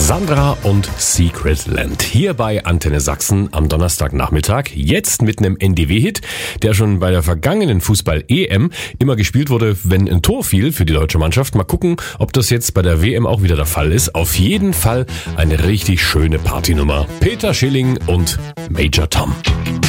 Sandra und Secret Land hier bei Antenne Sachsen am Donnerstagnachmittag. Jetzt mit einem NDW-Hit, der schon bei der vergangenen Fußball-EM immer gespielt wurde, wenn ein Tor fiel für die deutsche Mannschaft. Mal gucken, ob das jetzt bei der WM auch wieder der Fall ist. Auf jeden Fall eine richtig schöne Partynummer. Peter Schilling und Major Tom.